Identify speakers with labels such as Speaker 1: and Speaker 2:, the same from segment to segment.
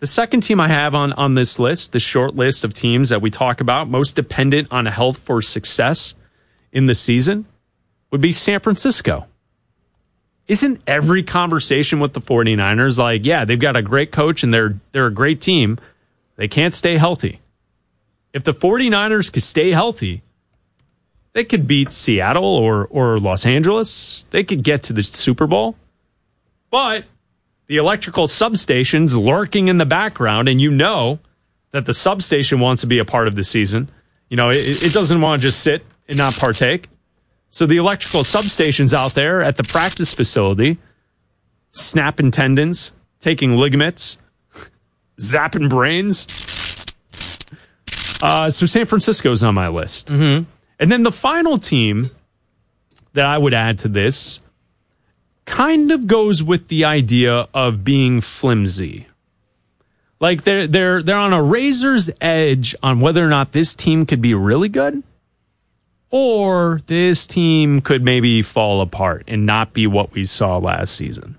Speaker 1: The second team I have on this list, the short list of teams that we talk about, most dependent on health for success in the season, would be San Francisco. Isn't every conversation with the 49ers like, yeah, they've got a great coach and they're a great team. They can't stay healthy. If the 49ers could stay healthy, they could beat Seattle or Los Angeles. They could get to the Super Bowl. But the electrical substation's lurking in the background, and you know that the substation wants to be a part of the season. You know, it doesn't want to just sit and not partake. So the electrical substation's out there at the practice facility, snapping tendons, taking ligaments, zapping brains. So San Francisco's on my list. Mm-hmm. And then the final team that I would add to this kind of goes with the idea of being flimsy. Like they're on a razor's edge on whether or not this team could be really good or this team could maybe fall apart and not be what we saw last season.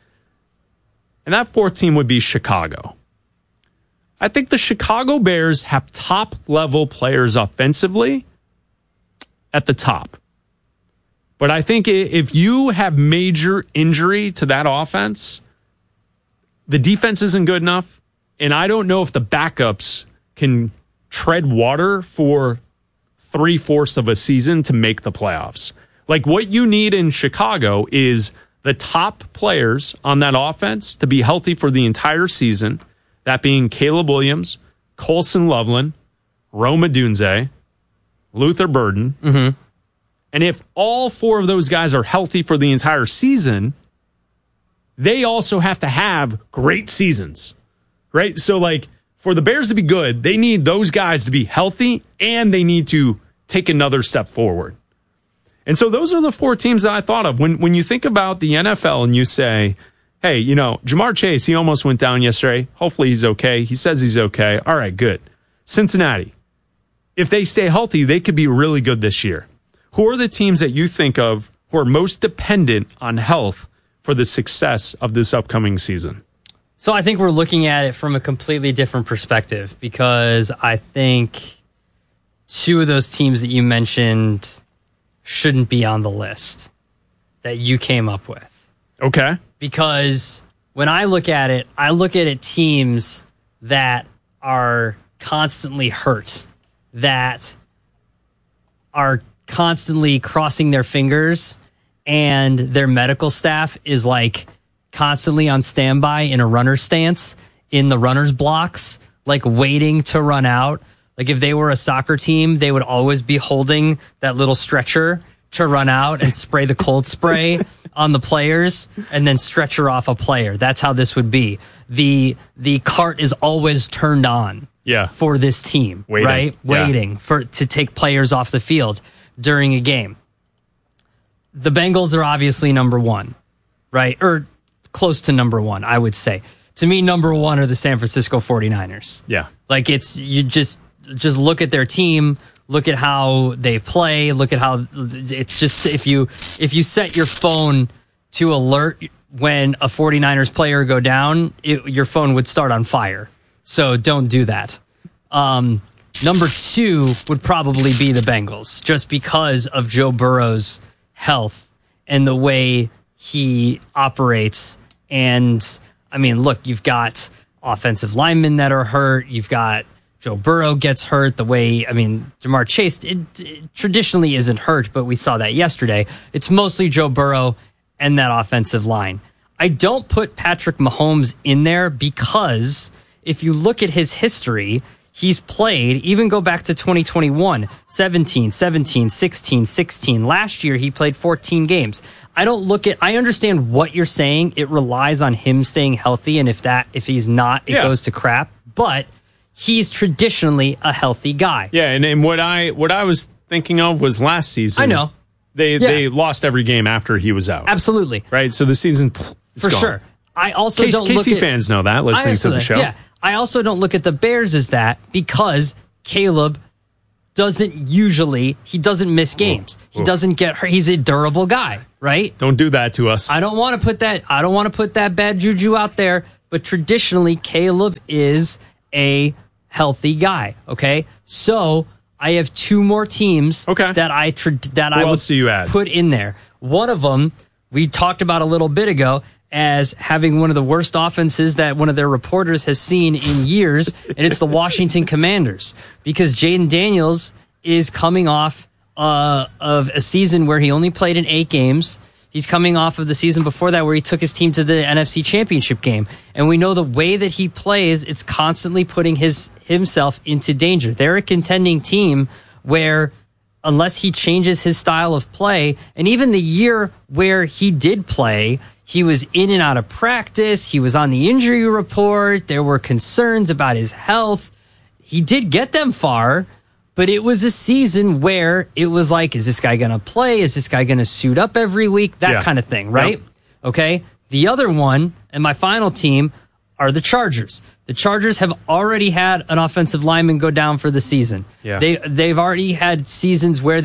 Speaker 1: And that fourth team would be Chicago. I think the Chicago Bears have top-level players offensively at the top. But I think if you have major injury to that offense, the defense isn't good enough, and I don't know if the backups can tread water for 3/4 of a season to make the playoffs. Like, what you need in Chicago is the top players on that offense to be healthy for the entire season, that being Caleb Williams, Colson Loveland, Rome Odunze, Luther Burden. Mm-hmm. And if all four of those guys are healthy for the entire season, they also have to have great seasons, right? So, like, for the Bears to be good, they need those guys to be healthy and they need to take another step forward. And so those are the four teams that I thought of. When you think about the NFL and you say, hey, you know, Jamar Chase, he almost went down yesterday. Hopefully he's okay. He says he's okay. All right, good. Cincinnati, if they stay healthy, they could be really good this year. Who are the teams that you think of who are most dependent on health for the success of this upcoming season?
Speaker 2: So I think we're looking at it from a completely different perspective because I think two of those teams that you mentioned shouldn't be on the list that you came up with.
Speaker 1: Okay.
Speaker 2: Because when I look at it teams that are constantly hurt, that are constantly crossing their fingers, and their medical staff is like constantly on standby in a runner's stance in the runner's blocks, like waiting to run out. Like if they were a soccer team, they would always be holding that little stretcher to run out and spray the cold spray on the players and then stretcher off a player. That's how this would be. The cart is always turned on for this team, right? Waiting to take players off the field during a game. The Bengals are obviously number one, right? Or close to number one, I would say. To me, number one are the San Francisco 49ers.
Speaker 1: Yeah.
Speaker 2: Like you just look at their team, look at how they play, look at how it's just if you set your phone to alert when a 49ers player go down, your phone would start on fire. So don't do that. Number two would probably be the Bengals, just because of Joe Burrow's health and the way he operates. And I mean, look, you've got offensive linemen that are hurt. You've got Joe Burrow gets hurt. The way, I mean, Jamar Chase it traditionally isn't hurt, but we saw that yesterday. It's mostly Joe Burrow and that offensive line. I don't put Patrick Mahomes in there because if you look at his history, he's played, even go back to 2021, 17, 16. Last year, he played 14 games. I understand what you're saying. It relies on him staying healthy, and if he's not, it goes to crap. But he's traditionally a healthy guy.
Speaker 1: Yeah, and what I was thinking of was last season.
Speaker 2: I know.
Speaker 1: They lost every game after he was out.
Speaker 2: Absolutely.
Speaker 1: Right? So the season is
Speaker 2: for
Speaker 1: gone.
Speaker 2: sure. I also don't look
Speaker 1: KC
Speaker 2: at
Speaker 1: fans know that listening to the show.
Speaker 2: Yeah. I also don't look at the Bears as that because Caleb doesn't miss games. He doesn't get hurt. He's a durable guy, right?
Speaker 1: Don't do that to us.
Speaker 2: I don't want to put that bad juju out there but traditionally Caleb is a healthy guy. Okay, so I have two more teams that I would put in there. One of them we talked about a little bit ago as having one of the worst offenses that one of their reporters has seen in years, and it's the Washington Commanders, because Jaden Daniels is coming off of a season where he only played in 8 games. He's coming off of the season before that where he took his team to the NFC Championship game. And we know the way that he plays, it's constantly putting himself into danger. They're a contending team where unless he changes his style of play, and even the year where he did play, he was in and out of practice. He was on the injury report. There were concerns about his health. He did get them far, but it was a season where it was like, is this guy going to play? Is this guy going to suit up every week? That kind of thing, right? Yep. Okay. The other one and my final team are the Chargers. The Chargers have already had an offensive lineman go down for the season. Yeah. They've already had seasons where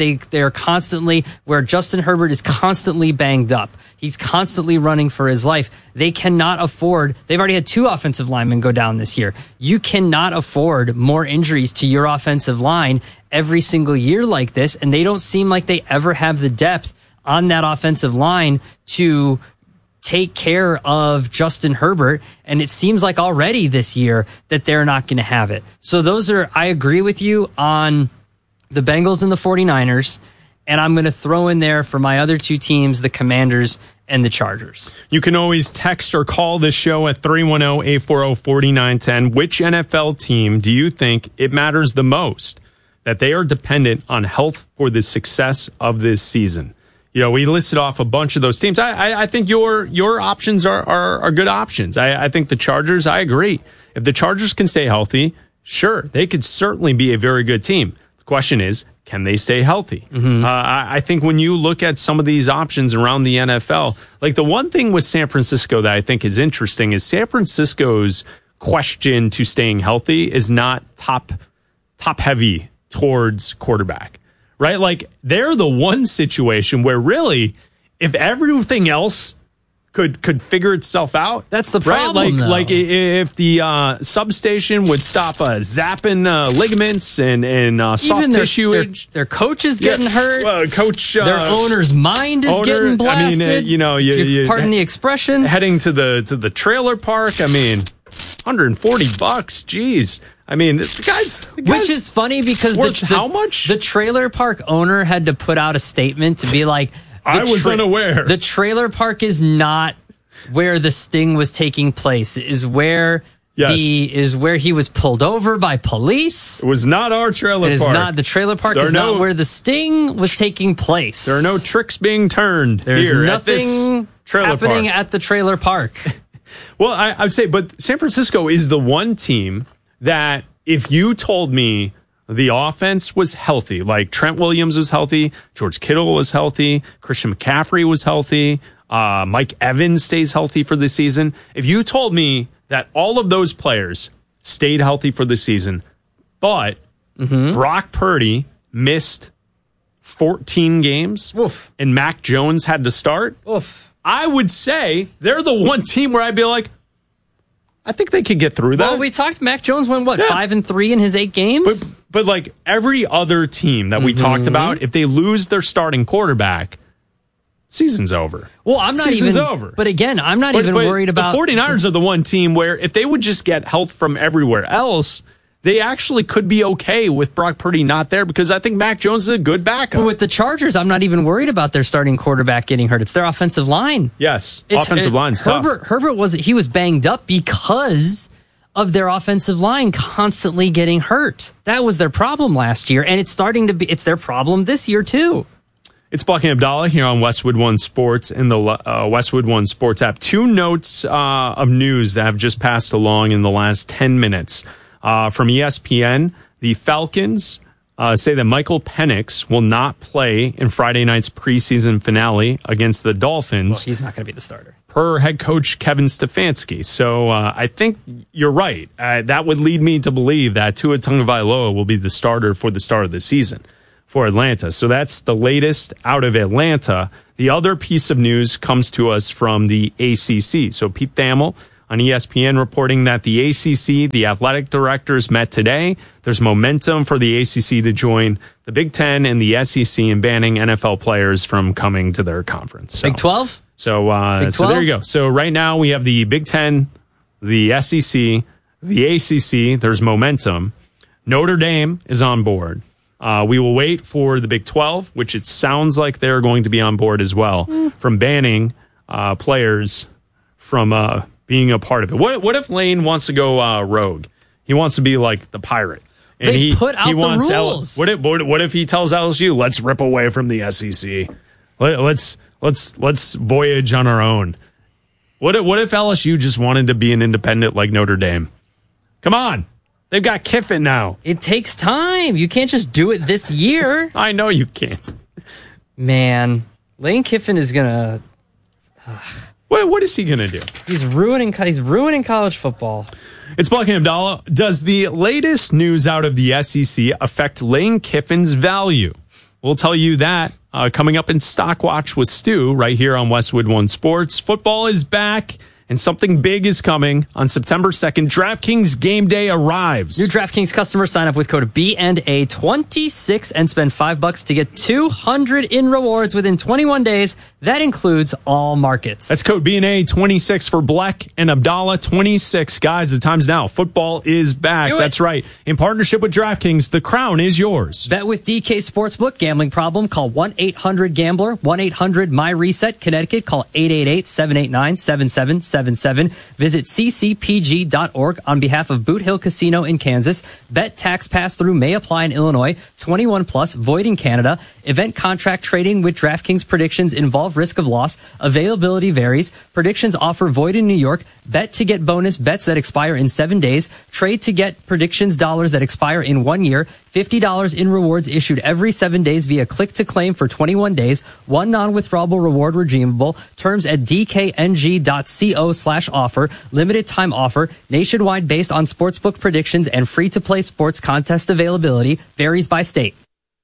Speaker 2: where Justin Herbert is constantly banged up. He's constantly running for his life. They cannot afford, they've already had 2 offensive linemen go down this year. You cannot afford more injuries to your offensive line every single year like this, and they don't seem like they ever have the depth on that offensive line to take care of Justin Herbert, and it seems like already this year that they're not going to have it. So I agree with you on the Bengals and the 49ers, and I'm going to throw in there for my other 2 teams, the Commanders and the Chargers.
Speaker 1: You can always text or call this show at 310-840-4910. Which NFL team do you think it matters the most that they are dependent on health for the success of this season? You know, we listed off a bunch of those teams. I think your options are good options. I think the Chargers, I agree. If the Chargers can stay healthy, sure, they could certainly be a very good team. The question is, can they stay healthy? Mm-hmm. I think when you look at some of these options around the NFL, like the one thing with San Francisco that I think is interesting is San Francisco's question to staying healthy is not top heavy towards quarterback. Right? Like, they're the one situation where really, if everything else could figure itself out,
Speaker 2: that's the problem.
Speaker 1: Right? Like if the substation would stop zapping ligaments and soft tissue.
Speaker 2: Their coach is getting hurt.
Speaker 1: Their
Speaker 2: owner's mind is getting blasted.
Speaker 1: Pardon
Speaker 2: the expression.
Speaker 1: Heading to the trailer park. I mean, $140. Geez. I mean, the guys,
Speaker 2: which is funny because
Speaker 1: how much?
Speaker 2: The trailer park owner had to put out a statement to be like,
Speaker 1: I was unaware.
Speaker 2: The trailer park is not where the sting was taking place. It is where he was pulled over by police.
Speaker 1: It was not our trailer park.
Speaker 2: It is not. The trailer park is not where the sting was taking place.
Speaker 1: There are no tricks being turned.
Speaker 2: There's nothing
Speaker 1: happening
Speaker 2: at the trailer park.
Speaker 1: Well, I would say, but San Francisco is the one team that if you told me the offense was healthy, like Trent Williams was healthy, George Kittle was healthy, Christian McCaffrey was healthy, Mike Evans stays healthy for the season. If you told me that all of those players stayed healthy for the season, but Brock Purdy missed 14 games and Mac Jones had to start, I would say they're the one team where I'd be like, I think they could get through that.
Speaker 2: Well, we talked. Mac Jones went 5-3 in his 8 games.
Speaker 1: But like every other team that we talked about, if they lose their starting quarterback, season's over.
Speaker 2: Well, season's over. But again, I'm not even worried about
Speaker 1: the 49ers are the one team where if they would just get health from everywhere else, they actually could be okay with Brock Purdy not there because I think Mac Jones is a good backup.
Speaker 2: But with the Chargers, I'm not even worried about their starting quarterback getting hurt. It's their offensive line.
Speaker 1: Yes, offensive line's tough.
Speaker 2: Herbert was banged up because of their offensive line constantly getting hurt. That was their problem last year, and it's their problem this year too.
Speaker 1: It's Buck and Abdallah here on Westwood One Sports in the Westwood One Sports app. 2 notes of news that have just passed along in the last 10 minutes. From ESPN, the Falcons say that Michael Penix will not play in Friday night's preseason finale against the Dolphins.
Speaker 2: Well, he's not going to be the starter.
Speaker 1: Per head coach Kevin Stefanski. So I think you're right. That would lead me to believe that Tua Tagovailoa will be the starter for the start of the season for Atlanta. So that's the latest out of Atlanta. The other piece of news comes to us from the ACC. So Pete Thamel on ESPN reporting that the ACC, the athletic directors met today. There's momentum for the ACC to join the Big Ten and the SEC in banning NFL players from coming to their conference. So,
Speaker 2: Big 12?
Speaker 1: So
Speaker 2: Big 12?
Speaker 1: So there you go. So right now we have the Big Ten, the SEC, the ACC. There's momentum. Notre Dame is on board. We will wait for the Big 12, which it sounds like they're going to be on board as well, from banning players from being a part of it. What if Lane wants to go rogue? He wants to be like the pirate. And
Speaker 2: they put out the rules.
Speaker 1: What if he tells LSU, let's rip away from the SEC? Let's voyage on our own. What if LSU just wanted to be an independent like Notre Dame? Come on. They've got Kiffin now.
Speaker 2: It takes time. You can't just do it this year.
Speaker 1: I know you can't.
Speaker 2: Man, Lane Kiffin is going to...
Speaker 1: What is he going to do?
Speaker 2: He's ruining college football.
Speaker 1: It's Buck and Abdallah. Does the latest news out of the SEC affect Lane Kiffin's value? We'll tell you that coming up in Stock Watch with Stu right here on Westwood One Sports. Football is back. And something big is coming on September 2nd. DraftKings Game Day arrives.
Speaker 2: New DraftKings customers sign up with code B&A26 and spend $5 to get $200 in rewards within 21 days. That includes all markets.
Speaker 1: That's code B&A26 for Black and Abdallah 26. Guys, the time's now. Football is back. That's right. In partnership with DraftKings, the crown is yours.
Speaker 2: Bet with DK Sportsbook. Gambling problem? Call 1-800-GAMBLER. 1-800-MY-RESET. Connecticut. Call 888-789-7777. Visit ccpg.org on behalf of Boot Hill Casino in Kansas. Bet tax pass-through may apply in Illinois. 21 plus, void in Canada. Event contract trading with DraftKings predictions involve risk of loss. Availability varies. Predictions offer void in New York. Bet to get bonus bets that expire in 7 days. Trade to get predictions dollars that expire in 1 year. $50 in rewards issued every 7 days via click to claim for 21 days. One non-withdrawable reward redeemable. Terms at dkng.co/offer. Limited time offer. Nationwide based on sportsbook predictions and free-to-play sports contest availability. Varies by state.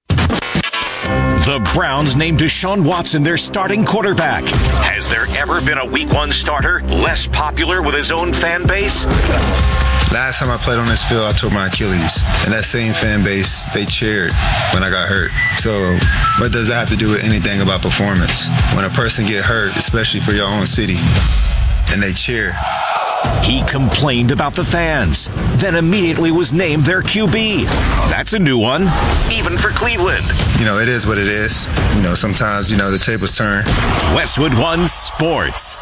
Speaker 3: The Browns named Deshaun Watson their starting quarterback. Has there ever been a Week 1 starter less popular with his own fan base?
Speaker 4: Last time I played on this field, I tore my Achilles. And that same fan base, they cheered when I got hurt. So what does that have to do with anything about performance? When a person get hurt, especially for your own city, and they cheer.
Speaker 3: He complained about the fans, then immediately was named their QB. That's a new one, even for Cleveland.
Speaker 4: You know, it is what it is. You know, sometimes, the tables turn.
Speaker 3: Westwood One Sports.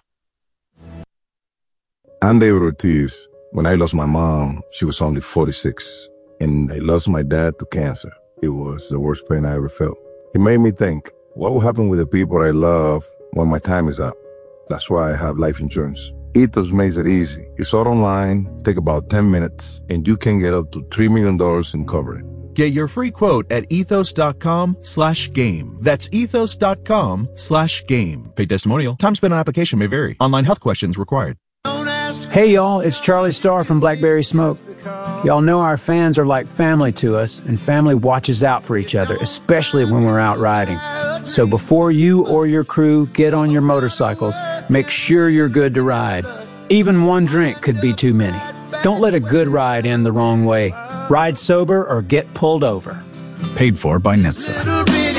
Speaker 5: I'm David Ortiz. When I lost my mom, she was only 46, and I lost my dad to cancer. It was the worst pain I ever felt. It made me think, what will happen with the people I love when my time is up? That's why I have life insurance. Ethos makes it easy. It's all online, take about 10 minutes, and you can get up to $3 million in coverage.
Speaker 6: Get your free quote at ethos.com/game. That's ethos.com/game. Paid testimonial. Time spent on application may vary. Online health questions required.
Speaker 7: Hey y'all, it's Charlie Starr from Blackberry Smoke. Y'all know our fans are like family to us, and family watches out for each other, especially when we're out riding. So before you or your crew get on your motorcycles, make sure you're good to ride. Even one drink could be too many. Don't let a good ride end the wrong way. Ride sober or get pulled over.
Speaker 6: Paid for by NHTSA.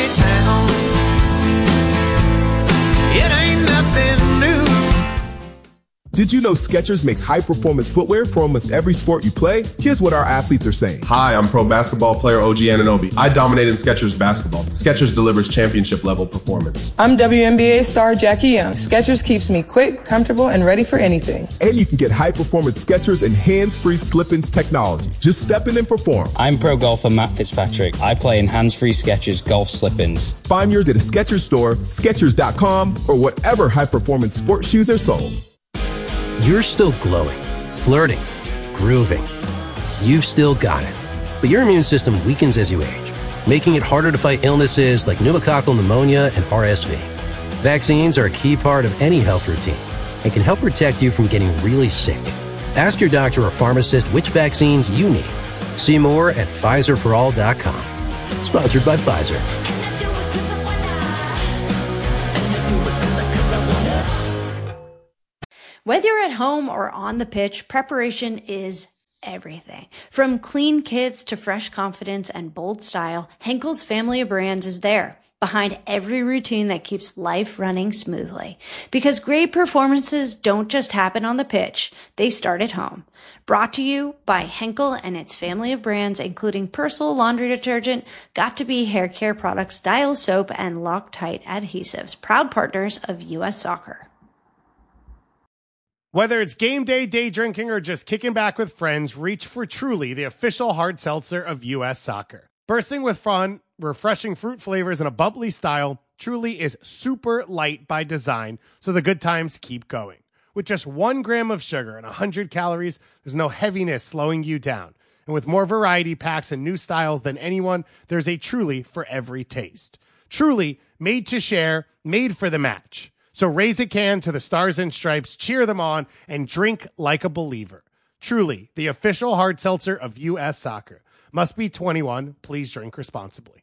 Speaker 8: Did you know Skechers makes high-performance footwear for almost every sport you play? Here's what our athletes are saying.
Speaker 9: Hi, I'm pro basketball player OG Anunoby. I dominate in Skechers basketball. Skechers delivers championship-level performance.
Speaker 10: I'm WNBA star Jackie Young. Skechers keeps me quick, comfortable, and ready for anything.
Speaker 8: And you can get high-performance Skechers and hands-free slip-ins technology. Just step in and perform.
Speaker 11: I'm pro golfer Matt Fitzpatrick. I play in hands-free Skechers golf slip-ins.
Speaker 8: Find yours at a Skechers store, Skechers.com, or whatever high-performance sports shoes are sold.
Speaker 12: You're still glowing, flirting, grooving. You've still got it. But your immune system weakens as you age, making it harder to fight illnesses like pneumococcal pneumonia and RSV. Vaccines are a key part of any health routine and can help protect you from getting really sick. Ask your doctor or pharmacist which vaccines you need. See more at PfizerForAll.com. Sponsored by Pfizer.
Speaker 13: Whether you're at home or on the pitch, preparation is everything. From clean kits to fresh confidence and bold style, Henkel's family of brands is there, behind every routine that keeps life running smoothly. Because great performances don't just happen on the pitch, they start at home. Brought to you by Henkel and its family of brands, including Persil laundry detergent, Got2b hair care products, Dial soap, and Loctite adhesives. Proud partners of U.S. Soccer.
Speaker 14: Whether it's game day drinking, or just kicking back with friends, reach for Truly, the official hard seltzer of U.S. Soccer. Bursting with fun, refreshing fruit flavors, and a bubbly style, Truly is super light by design, so the good times keep going. With just 1 gram of sugar and 100 calories, there's no heaviness slowing you down. And with more variety packs and new styles than anyone, there's a Truly for every taste. Truly, made to share, made for the match. So raise a can to the Stars and Stripes, cheer them on, and drink like a believer. Truly, the official hard seltzer of U.S. Soccer. Must be 21. Please drink responsibly.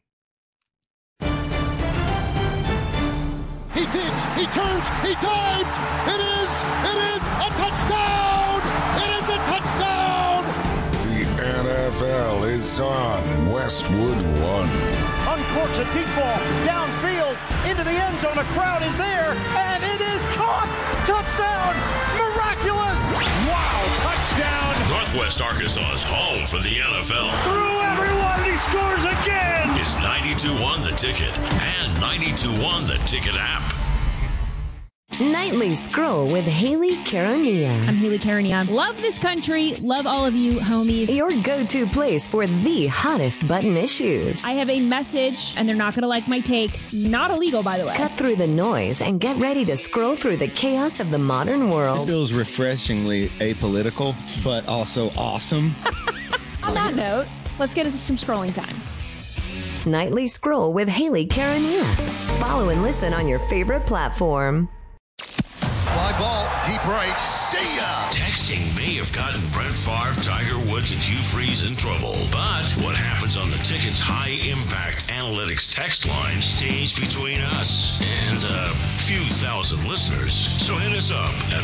Speaker 15: He digs, he turns, he dives. It is a touchdown. It is a touchdown.
Speaker 16: The NFL is on Westwood One.
Speaker 15: Uncorks a deep ball downfield into the end zone. A crowd is there, and it is caught. Touchdown! Miraculous!
Speaker 17: Wow! Touchdown! Northwest Arkansas's home for the NFL.
Speaker 15: Through everyone, he scores again.
Speaker 17: It's 92.1 The Ticket and 92.1 The Ticket app.
Speaker 18: Nightly Scroll with Haley Carania.
Speaker 19: I'm Haley Carania. Love this country. Love all of you, homies.
Speaker 18: Your go-to place for the hottest button issues.
Speaker 19: I have a message, and they're not going to like my take. Not illegal, by the way.
Speaker 18: Cut through the noise and get ready to scroll through the chaos of the modern world.
Speaker 20: This feels refreshingly apolitical, but also awesome.
Speaker 19: On that note, let's get into some scrolling time.
Speaker 18: Nightly Scroll with Haley Carania. Follow and listen on your favorite platform.
Speaker 15: Fly ball, deep right, see ya!
Speaker 17: Texting may have gotten Brett Favre, Tiger Woods, and Hugh Freeze in trouble. But what happens on the Ticket's high-impact analytics text line stays between us and a few thousand listeners. So hit us up at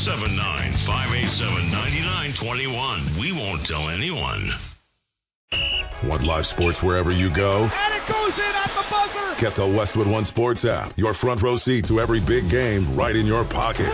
Speaker 17: 479-587-9921. We won't tell anyone.
Speaker 16: Want live sports wherever you go?
Speaker 15: And it goes in at the buzzer!
Speaker 16: Get the Westwood One Sports app. Your front row seat to every big game right in your pocket.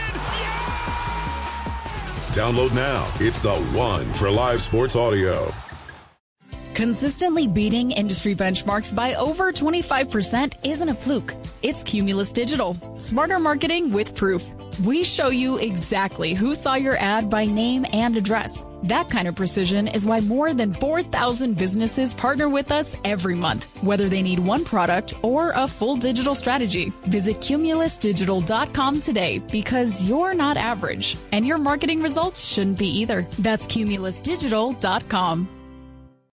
Speaker 16: Download now. It's the one for live sports audio.
Speaker 21: Consistently beating industry benchmarks by over 25% isn't a fluke. It's Cumulus Digital. Smarter marketing with proof. We show you exactly who saw your ad by name and address. That kind of precision is why more than 4,000 businesses partner with us every month, whether they need one product or a full digital strategy. Visit cumulusdigital.com today, because you're not average, and your marketing results shouldn't be either. That's cumulusdigital.com.